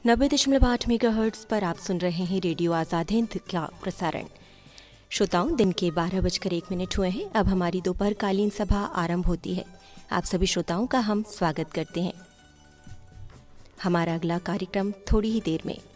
90.8 megahertz पर आप सुन रहे हैं रेडियो आज़ाद हिंद का प्रसारण। श्रोताओं, दिन के 12:01 हुए हैं। अब हमारी दोपहरकालीन सभा आरंभ होती है। आप सभी श्रोताओं का हम स्वागत करते हैं। हमारा अगला कार्यक्रम थोड़ी ही देर में।